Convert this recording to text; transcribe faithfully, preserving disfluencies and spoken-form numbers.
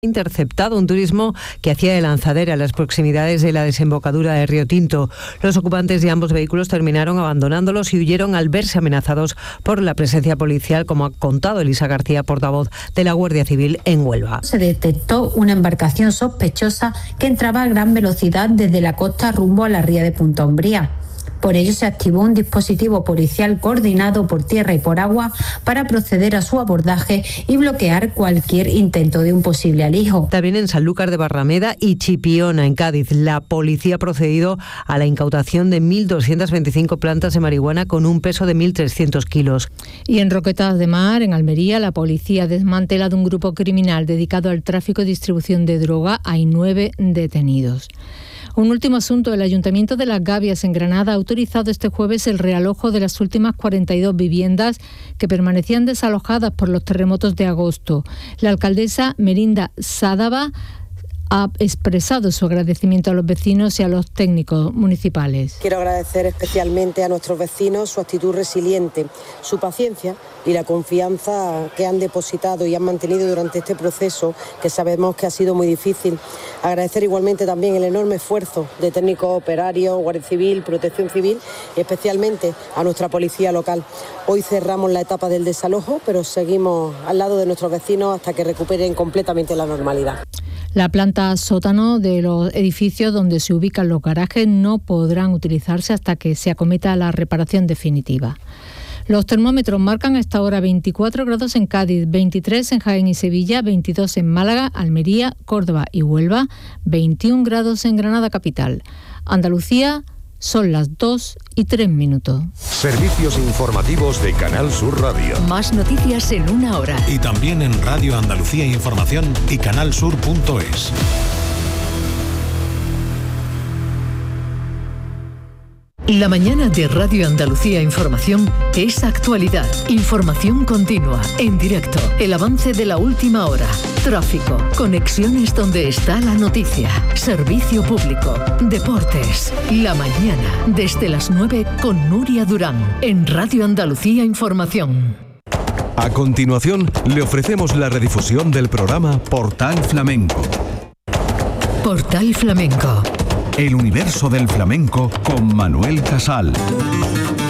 interceptado un turismo que hacía de lanzadera en las proximidades de la desembocadura de Río Tinto. Los ocupantes de ambos vehículos terminaron abandonándolos y huyeron al verse amenazados por la presencia policial, como ha contado Elisa García, portavoz de la Guardia Civil en Huelva. Se detectó una embarcación sospechosa que entraba a gran velocidad desde la costa rumbo a la ría de Punta Umbría. Por ello se activó un dispositivo policial coordinado por tierra y por agua para proceder a su abordaje y bloquear cualquier intento de un posible alijo. También en Sanlúcar de Barrameda y Chipiona, en Cádiz, la policía ha procedido a la incautación de mil doscientas veinticinco plantas de marihuana con un peso de mil trescientos kilos. Y en Roquetas de Mar, en Almería, la policía ha desmantelado un grupo criminal dedicado al tráfico y distribución de droga. Hay nueve detenidos. Un último asunto. El Ayuntamiento de Las Gavias, en Granada, ha autorizado este jueves el realojo de las últimas cuarenta y dos viviendas que permanecían desalojadas por los terremotos de agosto. La alcaldesa Merinda Sádava ha expresado su agradecimiento a los vecinos y a los técnicos municipales. Quiero agradecer especialmente a nuestros vecinos su actitud resiliente, su paciencia y la confianza que han depositado y han mantenido durante este proceso, que sabemos que ha sido muy difícil. Agradecer igualmente también el enorme esfuerzo de técnicos operarios, Guardia Civil, Protección Civil y especialmente a nuestra policía local. Hoy cerramos la etapa del desalojo, pero seguimos al lado de nuestros vecinos hasta que recuperen completamente la normalidad. La planta sótano de los edificios donde se ubican los garajes no podrán utilizarse hasta que se acometa la reparación definitiva. Los termómetros marcan a esta hora veinticuatro grados en Cádiz, veintitrés en Jaén y Sevilla, veintidós en Málaga, Almería, Córdoba y Huelva, veintiún grados en Granada capital. Andalucía, son las dos y tres minutos. Servicios informativos de Canal Sur Radio. Más noticias en una hora. Y también en Radio Andalucía Información y canalsur punto es. La mañana de Radio Andalucía Información es actualidad, información continua, en directo, el avance de la última hora, tráfico, conexiones donde está la noticia, servicio público, deportes. La mañana, desde las nueve con Nuria Durán, en Radio Andalucía Información. A continuación, le ofrecemos la redifusión del programa Portal Flamenco. Portal Flamenco. El universo del flamenco con Manuel Casal.